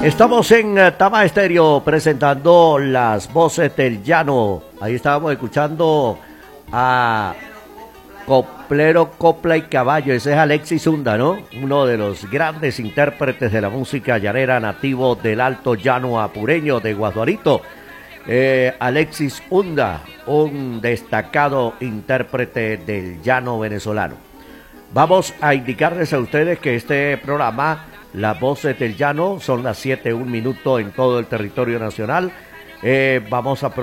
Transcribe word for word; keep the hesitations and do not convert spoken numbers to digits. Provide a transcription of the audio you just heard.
Estamos en eh, Tama Estéreo presentando las voces del llano. Ahí estábamos escuchando a Coplero, Copla y Caballo. Ese es Alexis Hunda, ¿no? Uno de los grandes intérpretes de la música llanera, nativo del Alto Llano Apureño de Guaduarito. Eh, Alexis Hunda, un destacado intérprete del llano venezolano. Vamos a indicarles a ustedes que este programa, Las Voces del Llano, son las siete, un minuto en todo el territorio nacional. Eh, vamos a